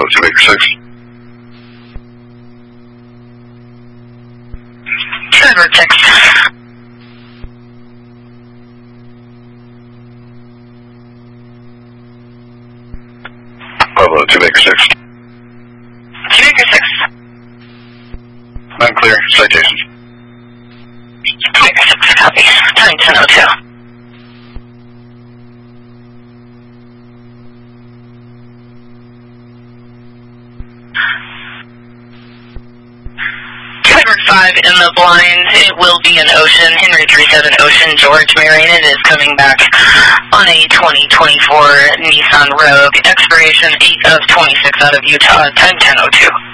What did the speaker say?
2 Acre 6. Trevor 6. Bravo 2 Acre 6. 2 Acre 6. Unclear. Citations. 2 Acre 6, copy. Time 10:02. Trevor 5 in the blind. It will be an Ocean. Henry 37 Ocean. George Marion. It is coming back on a 2024 Nissan Rogue. Expiration 8 of 26 out of Utah. Time 10:02.